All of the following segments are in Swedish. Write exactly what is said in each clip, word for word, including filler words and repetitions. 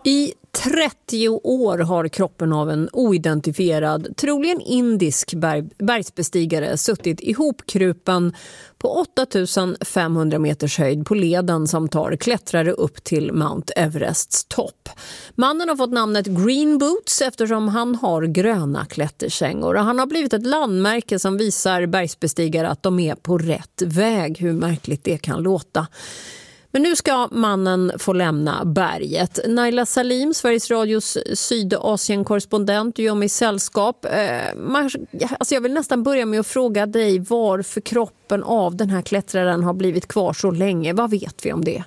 I trettio år har kroppen av en oidentifierad, troligen indisk berg- bergsbestigare suttit ihopkrupen på åtta tusen femhundra meters höjd på leden som tar klättrare upp till Mount Everests topp. Mannen har fått namnet Green Boots eftersom han har gröna klätterkängor och han har blivit ett landmärke som visar bergsbestigare att de är på rätt väg, hur märkligt det kan låta. Men nu ska mannen få lämna berget. Naila Salim, Sveriges Radios Sydasien-korrespondent, gör mig sällskap. Alltså jag vill nästan börja med att fråga dig varför kroppen av den här klättraren har blivit kvar så länge. Vad vet vi om det?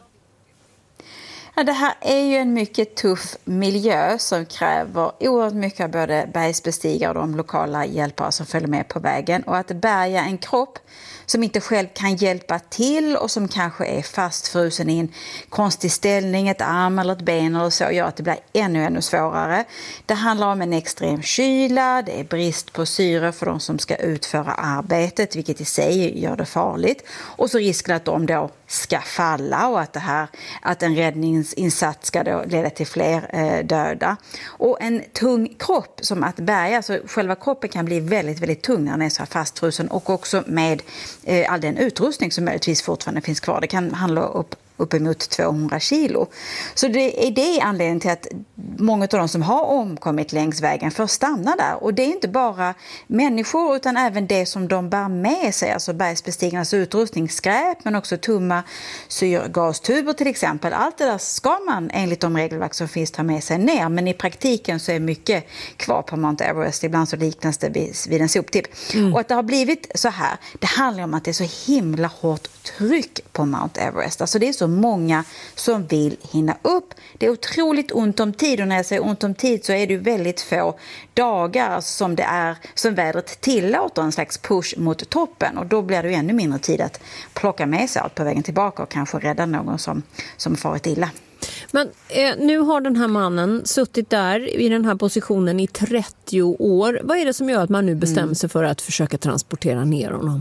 Ja, det här är ju en mycket tuff miljö som kräver oerhört mycket av både bergsbestigare och de lokala hjälpare som följer med på vägen. Och att bärga en kropp som inte själv kan hjälpa till och som kanske är fastfrusen i en konstig ställning, ett arm eller ett ben eller så, gör att det blir ännu, ännu svårare. Det handlar om en extrem kyla, det är brist på syre för de som ska utföra arbetet, vilket i sig gör det farligt. Och så risken att de då ska falla och att, det här, att en räddningsinsats ska då leda till fler eh, döda. Och en tung kropp som att bärga, alltså själva kroppen kan bli väldigt, väldigt tung när den är så här fastfrusen och också med eh, all den utrustning som möjligtvis fortfarande finns kvar. Det kan handla upp uppemot tvåhundra kilo. Så det är det anledningen till att många av de som har omkommit längs vägen får stanna där. Och det är inte bara människor utan även det som de bär med sig, alltså bergsbestigarnas utrustning, skräp men också tumma syrgastuber till exempel. Allt det där ska man enligt de regelverk som finns ta med sig ner, men i praktiken så är mycket kvar på Mount Everest. Ibland så liknas det vid en soptipp. Mm. Och att det har blivit så här, det handlar om att det är så himla hårt tryck på Mount Everest. Alltså det är så många som vill hinna upp. Det är otroligt ont om tid, och när jag säger ont om tid så är det väldigt få dagar som det är som vädret tillåter en slags push mot toppen, och då blir det ju ännu mindre tid att plocka med sig allt på vägen tillbaka och kanske rädda någon som, som farit illa. Men eh, nu har den här mannen suttit där i den här positionen i trettio år. Vad är det som gör att man nu bestämmer sig för att försöka transportera ner honom?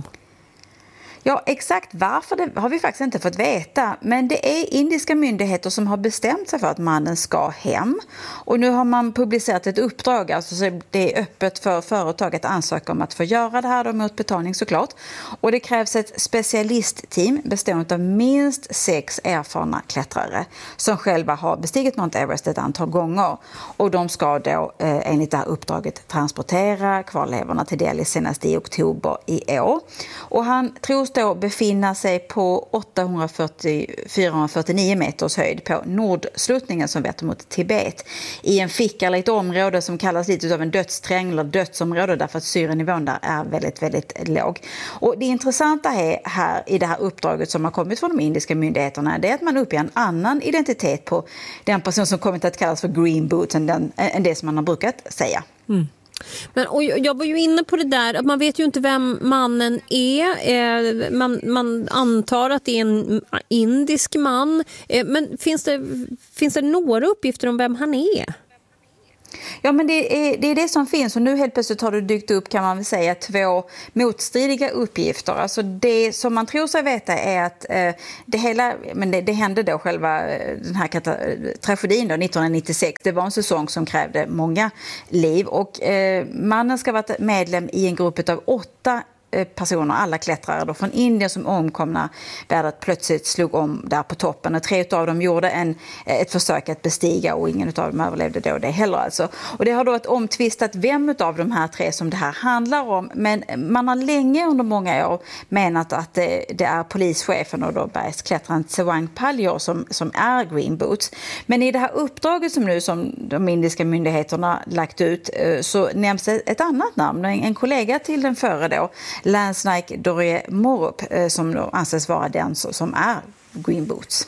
Ja, exakt varför det har vi faktiskt inte fått veta, men det är indiska myndigheter som har bestämt sig för att mannen ska hem. Och nu har man publicerat ett uppdrag, alltså så det är öppet för företag att ansöka om att få göra det här då, mot betalning såklart. Och det krävs ett specialistteam bestående av minst sex erfarna klättrare som själva har bestigit Mount Everest ett antal gånger. Och de ska då eh, enligt det här uppdraget transportera kvarlevorna till Delhi senast i oktober i år. Och han tros då befinna sig på åttahundrafyrtio till fyrahundrafyrtionio meters höjd på nordsluttningen som vetter mot Tibet, i en ficka eller ett område som kallas lite av en dödsträng eller dödsområde, därför att syrenivån där är väldigt, väldigt låg. Och det intressanta är här i det här uppdraget som har kommit från de indiska myndigheterna, det är att man uppger en annan identitet på den person som kommit att kallas för Green Boots än, den, än det som man har brukat säga. Mm. Men, och jag var ju inne på det där att man vet ju inte vem mannen är. Eh, man, man antar att det är en indisk man. Eh, men finns det, finns det några uppgifter om vem han är? Ja, men det är, det är det som finns, och nu helt plötsligt har det dykt upp, kan man väl säga, två motstridiga uppgifter. Alltså det som man tror sig veta är att eh, det hela, men det, det hände då själva den här kata- tragedin då nittonhundranittiosex. Det var en säsong som krävde många liv, och eh, mannen ska ha varit medlem i en grupp av åtta personer, alla klättrare då från Indien som omkomna vädret plötsligt slog om där på toppen, och tre av dem gjorde en, ett försök att bestiga och ingen av dem överlevde då det heller alltså. Och det har då ett omtvistat vem av de här tre som det här handlar om, men man har länge under många år menat att det, det är polischefen och då bergsklättraren Tsewang Paljor som, som är Green Boots. Men i det här uppdraget som nu som de indiska myndigheterna lagt ut så nämns ett annat namn, en, en kollega till den före då, Lance Naik Dorje Morup, som då anses vara den som är Green Boots.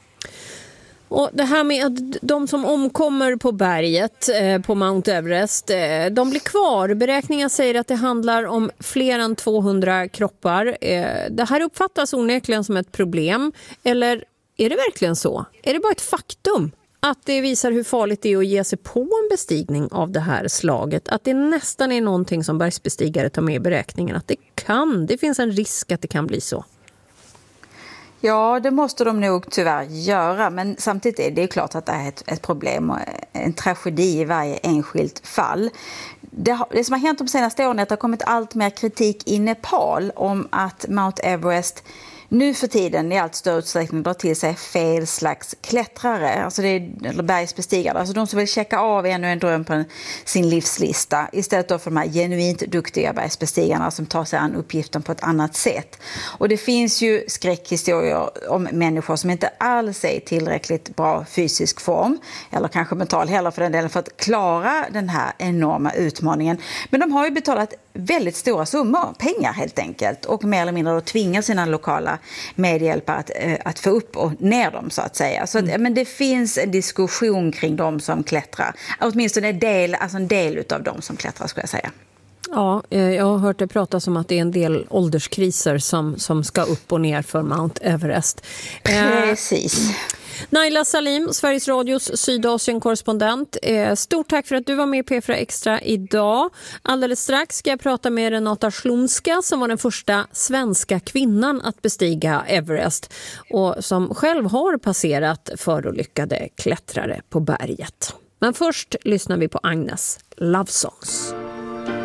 Och det här med att de som omkommer på berget eh, på Mount Everest, eh, de blir kvar. Beräkningar säger att det handlar om fler än tvåhundra kroppar. Eh, det här uppfattas onekligen som ett problem. Eller är det verkligen så? Är det bara ett faktum att det visar hur farligt det är att ge sig på en bestigning av det här slaget? Att det nästan är någonting som bergsbestigare tar med i beräkningen. Att det kan, det finns en risk att det kan bli så. Ja, det måste de nog tyvärr göra, men samtidigt är det klart att det är ett, ett problem och en tragedi i varje enskilt fall. Det, det som har hänt de senaste åren är att det har kommit allt mer kritik i Nepal om att Mount Everest nu för tiden i allt större utsträckning drar till sig fel slags klättrare, alltså det är, eller bergsbestigare, alltså de som vill checka av ännu en dröm på en, sin livslista istället för de här genuint duktiga bergsbestigarna som tar sig an uppgiften på ett annat sätt. Och det finns ju skräckhistorier om människor som inte alls är i tillräckligt bra fysisk form, eller kanske mental heller för den delen, för att klara den här enorma utmaningen. Men de har ju betalat väldigt stora summor, pengar helt enkelt, och mer eller mindre då tvingar sina lokala medhjälpare att, att få upp och ner dem så att säga. Så att, mm. men det finns en diskussion kring de som klättrar. Åtminstone en del, alltså en del av de som klättrar skulle jag säga. Ja, jag har hört det pratas om att det är en del ålderskriser som, som ska upp och ner för Mount Everest. Precis. Naila Salim, Sveriges Radios Sydasien-korrespondent. Stort tack för att du var med i P fyra Extra idag. Alldeles strax ska jag prata med Renata Slunska som var den första svenska kvinnan att bestiga Everest och som själv har passerat förolyckade klättrare på berget. Men först lyssnar vi på Agnes Love Songs.